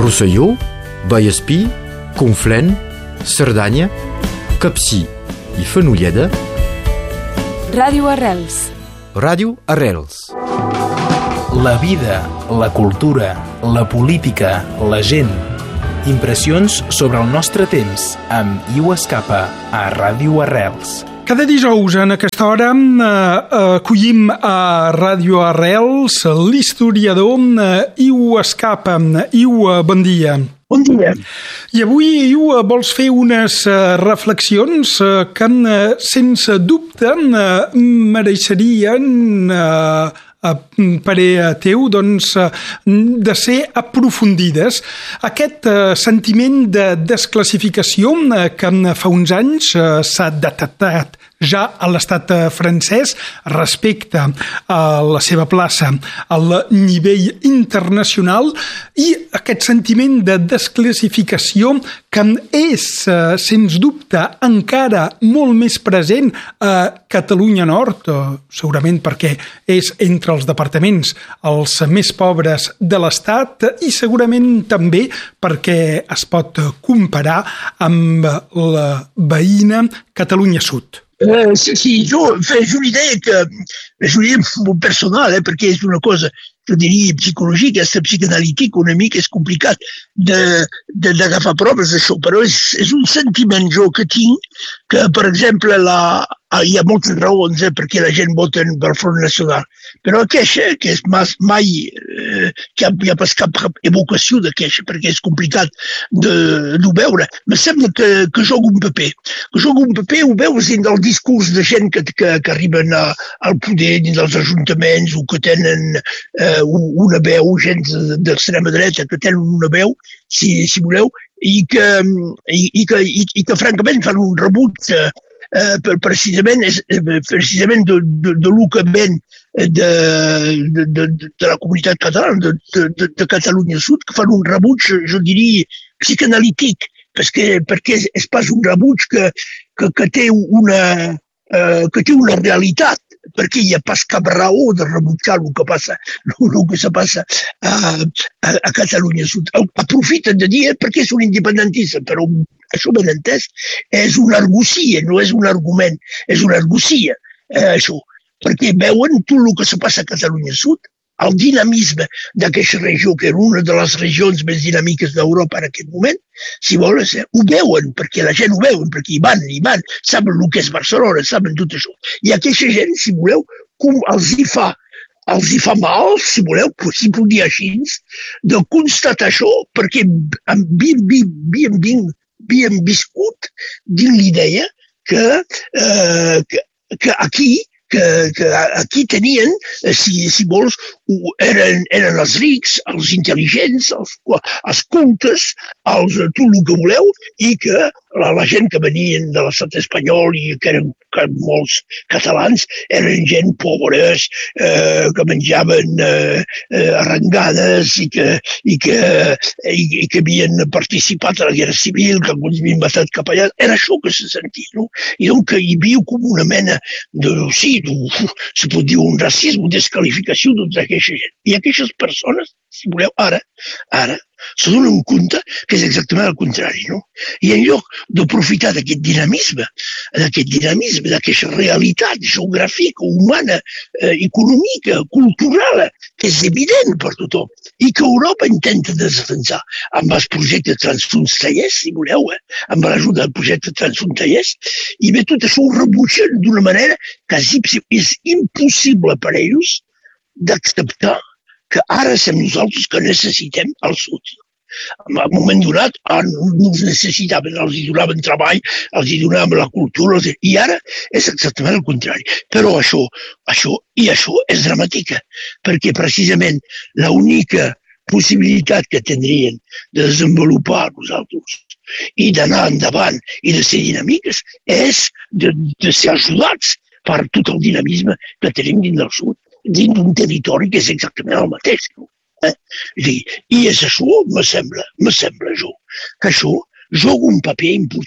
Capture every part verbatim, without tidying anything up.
Rosselló, Vallespí, Conflent, Cerdanya, Capcir i Fenolleda. Ràdio Arrels. Ràdio Arrels. La vida, la cultura, la política, la gent. Impressions sobre el nostre temps amb Iu Escapa a Ràdio Arrels. Cada dijous en aquesta hora eh, acollim a Ràdio Arrels l'historiador eh, Iu Escapa. Iu, bon dia. Bon dia. I avui, Iu, vols fer unes uh, reflexions uh, que, uh, sense dubte, uh, mereixerien, uh, a parer teu, doncs, uh, de ser aprofundides. Aquest uh, sentiment de desclassificació uh, que fa uns anys uh, s'ha detectat ja a l'estat francès respecte a la seva plaça al nivell internacional, i aquest sentiment de desclassificació que és, sens dubte, encara molt més present a Catalunya Nord, segurament perquè és entre els departaments els més pobres de l'estat i segurament també perquè es pot comparar amb la veïna Catalunya Sud. Uh, sì, sì, io faccio un'idea che è un'idea personale, eh, perché è una cosa, io direi, psicologica, è psicanalitica, una mica è complicat d'agafar proves d'això, però és, és un sentiment jo que tinc, que, per exemple, la, hi ha moltes raons eh, perquè la gent vota pel Front Nacional, però aquesta, que és mai, mai eh, que hi ha pas cap evocació d'aquesta, perquè és complicat de, de veure, me sembla que, que joga un paper. Que joga un paper, ho veus dins del discurs de gent que, que, que arriben a, al poder, dins dels ajuntaments, o que tenen eh, una veu, gent d'extrema dreta, que tenen una veu, si, si voleu, i que, i, i que, i, i que francament fan un rebut eh, Eh, precisament, precisament de, de, de l'u que ven de, de, de, de la comunitat catalana, de, de, de Catalunya Sud, que fan un rebuig, jo diria, psicanalític, perquè, perquè és pas un rebuig que, que, que, té una, eh, que té una realitat, perquè hi ha pas cap raó de rebutjar el que passa, el que se passa a, a, a Catalunya Sud. Aprofiten de dir perquè és un independentista, però això ben entès és una argucia, no és un argument, és una argucia, eh, això, perquè veuen tot el que se passa a Catalunya Sud, el dinamisme d'aquesta regió, que era una de les regions més dinàmiques d'Europa en aquest moment, si vols, eh, ho veuen, perquè la gent ho veuen, perquè hi van, hi van, saben el que és Barcelona, saben tot això. I aquesta gent, si voleu, com els hi fa, els hi fa mal, si voleu, si puc dir així, de constatar això, perquè havíem, havíem, havíem viscut dins l'idea que, eh, que, que aquí, que, que aquí tenien, si, si vols, eren, eren els rics, els intel·ligents, els, els cultes, els, tot el que voleu, i que la, la gent que venien de l'estat espanyol i que eren que molts catalans eren gent pobres, eh, que menjaven eh, eh, arrengades i que, i, que, i, i que havien participat a la guerra civil, que alguns havien matat cap allà. Era això que se sentia, no? I doncs hi havia com una mena de, sí, de, se pot dir un racisme, una desqualificació de tota aquesta gent. I aquestes persones, si voleu, ara, ara, se donen compte que és exactament el contrari, no? I en lloc d'aprofitar d'aquest dinamisme, d'aquest dinamisme, d'aquesta realitat geogràfica, humana, eh, econòmica, cultural, que és evident per tothom, i que Europa intenta defensar amb els projectes transfrontellers, si voleu, eh, amb l'ajuda del projecte transfrontellers, i bé, tot això ho rebutgen d'una manera que és impossible per ells d'acceptar que ara som nosaltres que necessitem el sud. En un moment donat, ah, no, no els necessitaven, els hi donaven treball, els hi donaven la cultura, i ara és exactament el contrari. Però això, això i això és dramàtica, perquè precisament l'única possibilitat que tindrien de desenvolupar nosaltres i d'anar endavant i de ser dinàmiques és de, de ser ajudats per tot el dinamisme que tenim dins del sud, dins d'un territori que és exactament el mateix. No? Eh? I és això, me sembla, me sembla jo, que això joga un paper important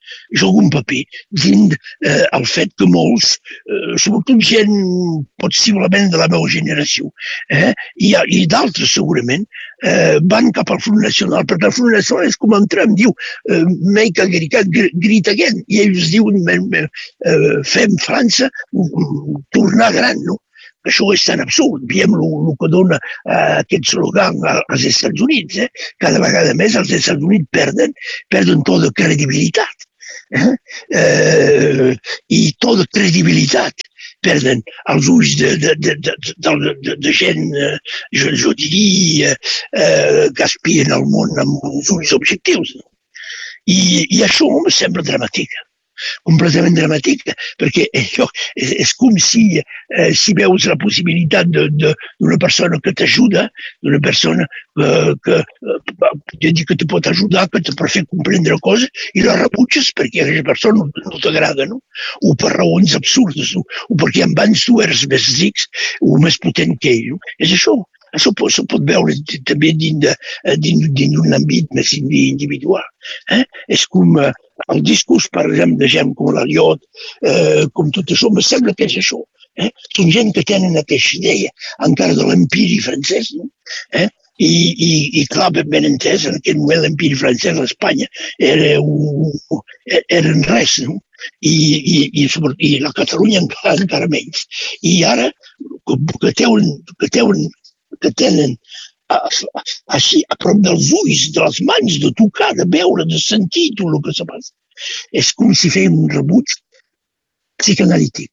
juga un paper dins eh, el fet que molts, eh, sobretot gent possiblement de la meva generació, eh, i, i d'altres segurament, eh, van cap al Front Nacional, perquè el Front Nacional és com entrar, em diu, eh, make America great again, i ells diuen, eh, fem França tornar gran, no? Això és tan absurd. Veiem el que dona eh, aquest slogan als Estats Units. Eh? Cada vegada més els Estats Units perden, perden tota credibilitat. Eh? Eh, I tota credibilitat perden als ulls de, de, de, de, de, de, de gent, eh, jo, jo diria, eh, que aspien al món amb uns ulls objectius. No? I, I això em sembla dramàtic. Completament dramàtica, perquè allò és, és com si, eh, si veus la possibilitat d'una persona que t'ajuda, d'una persona que, que, que, que te pot ajudar, que te pot fer comprendre coses, i la rebutges perquè aquesta persona no, no t'agrada, no? O per raons absurdes, no? O perquè abans tu eres més ric o més potent que ell. No? És això. Això pot, això pot veure també dins d'un àmbit més individual. Eh? És com eh, el discurs, per exemple, de gent com l'Aliot, eh, com tot això, em sembla que és això. Eh? Són gent que tenen aquesta idea encara de l'empiri francès, no? Eh? I, i, i clar, ben entès, en aquell moment l'empiri francès a Espanya era, un, era en res, no? I, i, i, i la Catalunya encara, encara menys. I ara, que teuen, que teuen que tenen així a prop dels ulls, de les mans, de tocar, de veure, de sentir tot el que se passa. És com si fèiem un rebuig psicanalític.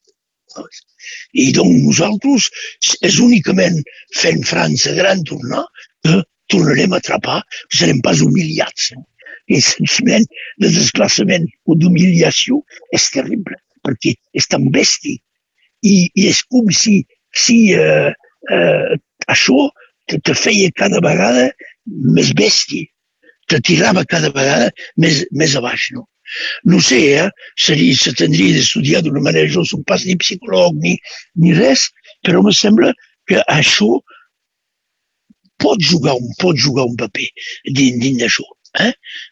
I doncs nosaltres és únicament fent França gran tornar que tornarem a atrapar, que serem pas humiliats. El sentiment de desclassament o d'humiliació és terrible, perquè és tan bèstic. I, i és com si, si eh, eh, això te, te feia cada vegada més bèstia, te tirava cada vegada més, més a baix. No, no sé, eh? Seria, se tindria d'estudiar d'una manera, jo no soc pas ni psicòleg ni, ni res, però em sembla que això pot jugar un, pot jugar un paper dins, dins d'això. Eh?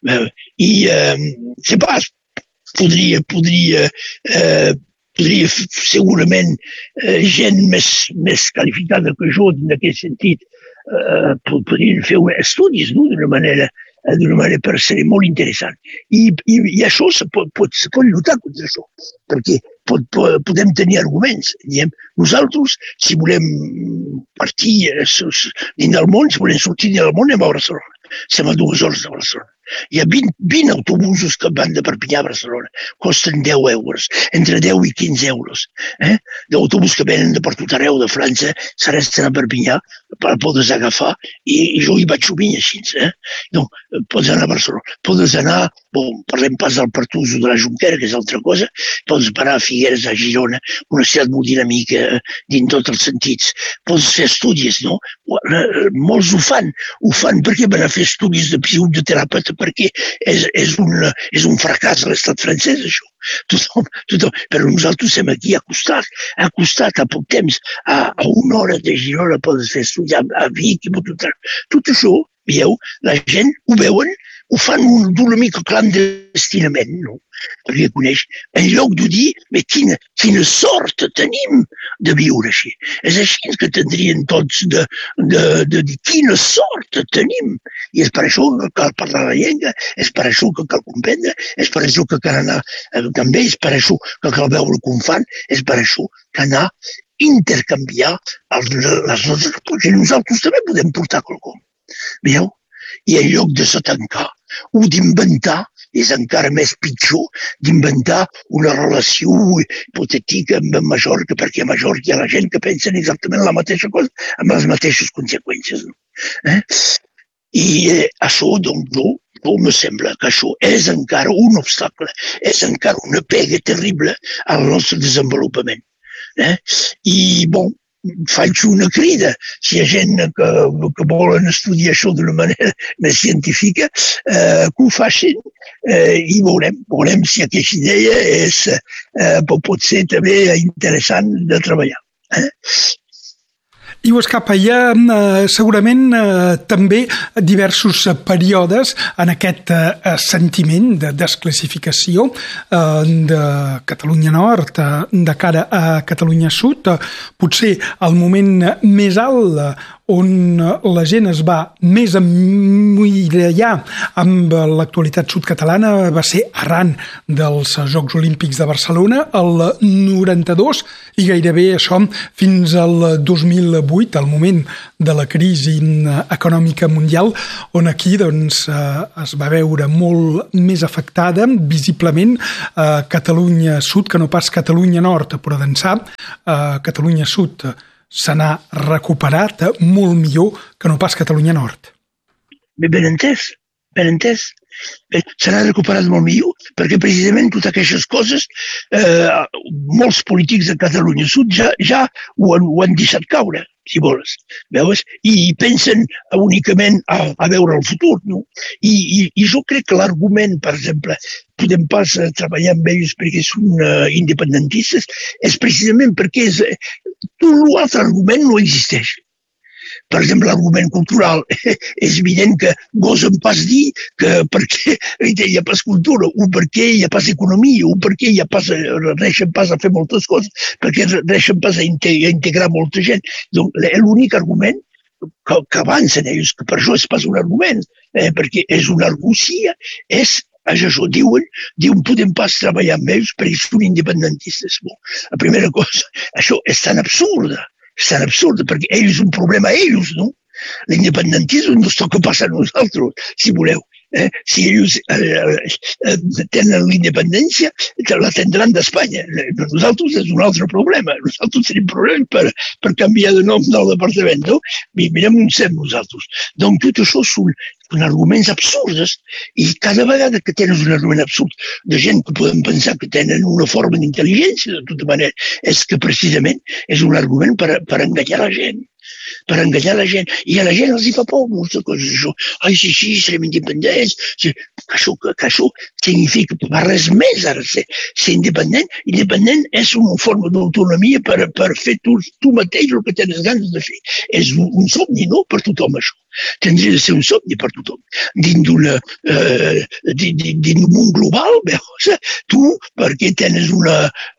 I, eh, sé pas, podria, podria eh, podria segurament eh, gent més, més qualificada que jo en aquest sentit eh, podrien fer estudis, no? d'una manera, d'una manera per ser molt interessant. I, i, i això se pot, pot, se pot lluitar contra això, perquè pot, pot, podem tenir arguments. Diem, nosaltres, si volem partir dins del món, si volem sortir dins del món, anem a Barcelona. Som a dues hores de Barcelona. Hi ha vint, vint autobusos que van de Perpinyà a Barcelona. Costen deu euros, entre deu i quinze euros. Eh? D'autobús que venen de per tot arreu de França, s'arresten a Perpinyà per poder agafar, i, i jo hi vaig sovint així. Eh? Donc, pots anar a Barcelona. Pots anar, bon, parlem pas del Pertuso de la Jonquera, que és altra cosa, pots anar a Figueres, a Girona, una ciutat molt dinàmica dins tots els sentits. Pots fer estudis, no? Molts ho fan. Ho fan perquè van a fer estudis de psicoterapeuta, perquè és, és, un, és un fracàs a l'estat francès, això. Tothom, tothom. Però nosaltres estem aquí a costat, a costat, a poc temps, a, a una hora de Girona pots fer estudiar a Vic i tot, tot això, veieu, la gent ho veuen, ho fan d'una mica clandestinament, no? Perquè coneix, en lloc de dir, però quina, quina sort tenim de viure així. És així que tindrien tots de, de, de dir, quina sort tenim. I és per això que cal parlar la llengua, és per això que cal comprendre, és per això que cal anar també, és per això que cal veure com fan, és per això que anar intercanviar els, les nostres, perquè nosaltres també podem portar quelcom. Veieu? I en lloc de se tancar o d'inventar, és encara més pitjor, d'inventar una relació hipotètica amb Mallorca, perquè a Mallorca hi ha la gent que pensa exactament la mateixa cosa, amb les mateixes conseqüències. No? Eh? I eh, això, doncs, no, no me sembla que això és encara un obstacle, és encara una pega terrible al nostre desenvolupament. Eh? I, bon, faig una crida, si hi ha gent que, que volen estudiar això d'una manera més científica, eh, que ho facin eh, i veurem, veurem si aquesta idea és, eh, pot ser també interessant de treballar. Eh? I ho escapa, hi ha eh, segurament eh, també diversos períodes en aquest eh, sentiment de desclassificació eh, de Catalunya Nord eh, de cara a Catalunya Sud. Eh, potser el moment més alt eh, on la gent es va més emmirallar amb l'actualitat sud-catalana va ser arran dels Jocs Olímpics de Barcelona el noranta-dos i gairebé això fins al dos mil vuit, al moment de la crisi econòmica mundial, on aquí doncs, es va veure molt més afectada visiblement a Catalunya Sud que no pas Catalunya Nord, però d'ençà a Catalunya Sud se n'ha recuperat molt millor que no pas Catalunya Nord. Ben entès, ben entès. Se n'ha recuperat molt millor, perquè precisament totes aquestes coses, eh, molts polítics de Catalunya Sud ja, ja ho, han, ho han deixat caure, si vols, veus? I pensen únicament a, a veure el futur, no? I, i, i jo crec que l'argument, per exemple, podem pas treballar amb ells perquè són uh, independentistes, és precisament perquè és, tot l'altre argument no existeix. Per exemple, l'argument cultural, és evident que gosen pas dir que perquè hi ha pas cultura, o perquè hi ha pas economia, o perquè hi ha pas, reixen pas a fer moltes coses, perquè reixen pas a integrar molta gent. Donc, l'únic argument que, que avancen ells, que per això és pas un argument, eh, perquè és una argucia, és això diuen, diuen podem pas treballar amb ells perquè són independentistes. Bon, la primera cosa, això és tan absurda, és tan absurda, perquè ells és un problema a ells, no? L'independentisme no es toca pas a nosaltres, si voleu. Eh? Si ells eh, eh, tenen l'independència, la tindran d'Espanya. Nosaltres és un altre problema. Nosaltres tenim problemes per, per canviar de nom del departament. No? Mirem on sem nosaltres. Donc tot això són, són arguments absurds i cada vegada que tens un argument absurd de gent que podem pensar que tenen una forma d'intel·ligència, de tota manera, és que precisament és un argument per, per enganyar la gent. Per enganyar la gent. I a la gent els hi fa por moltes coses. Això. Ai, sí, sí, serem independents. Sí. Que això, que, que això significa per res més ara ser, ser independent. Independent és una forma d'autonomia per, per fer tu, tu mateix el que tens ganes de fer. És un, un somni, no?, per tothom, això. Tendria de ser un somni per tothom. Dins d'una, eh, dins d'un món global, veus? Tu, perquè tens una,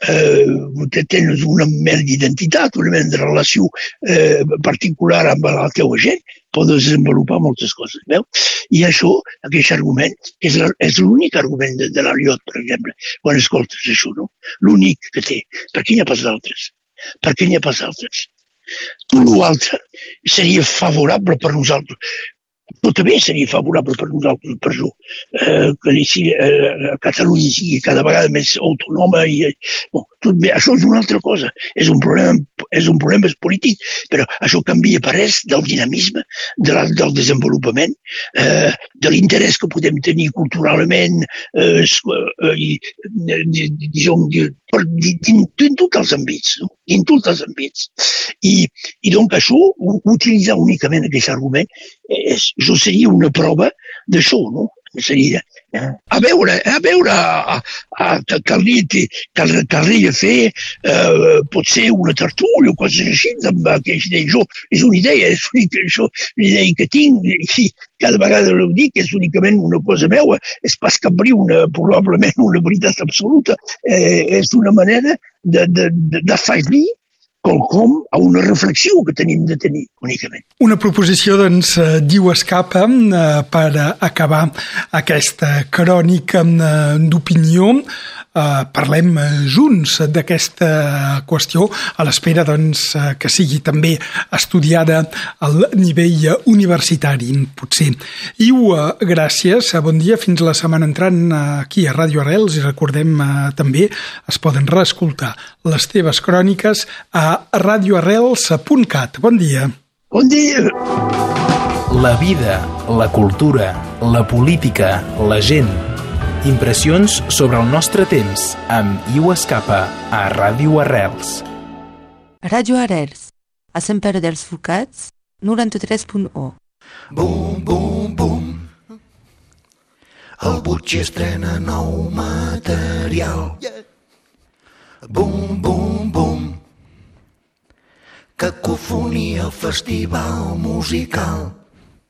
eh, tens una mena d'identitat, una mena de relació eh, particular amb la teva gent, pots desenvolupar moltes coses, veus? I això, aquest argument, és, és l'únic argument de, de l'Ariot, per exemple, quan escoltes això, no? L'únic que té. Per què n'hi ha pas d'altres? Per què n'hi ha pas d'altres? Tot l'altre seria favorable per nosaltres. Tot també seria favorable per nosaltres, per això, eh, que si, eh, Catalunya sigui cada vegada més autònoma. I, bon, tot bé, això és una altra cosa. És un problema, és un problema polític, però això canvia per res del dinamisme, de la, del desenvolupament, eh, de l'interès que podem tenir culturalment, eh, eh, i, diguem, dins tots els àmbits, no? Dins tots els àmbits. I, i doncs això, utilitzar únicament aquest argument, és, això seria una prova d'això, no? Seria, eh? a veure, a veure, a, a, a caldria, caldria fer eh, potser una tertúlia o coses així, amb aquesta idea. Jo, és una idea, és una, això, una idea que tinc, i cada vegada ho dic, és únicament una cosa meva, és pas capri una, probablement una veritat absoluta, eh, és una manera de, de, de, de fer-li quelcom a una reflexió que tenim de tenir, únicament. Una proposició, doncs, diu escapa per acabar aquesta crònica d'opinió. Parlem junts d'aquesta qüestió a l'espera, doncs, que sigui també estudiada al nivell universitari, potser. Iu, gràcies, bon dia, fins la setmana entrant aquí a Ràdio Arrels, i recordem també, es poden reescoltar les teves cròniques a radioarrels punt cat. Bon dia. Bon dia. La vida, la cultura, la política, la gent. Impressions sobre el nostre temps amb Iu Escapa a Ràdio Arrels. Ràdio Arrels, a Sant Pere dels Forcats, noranta-tres punt u. Bum, bum, bum. El Butxi estrena nou material. Bum, bum, bum. cacofonia, festival musical.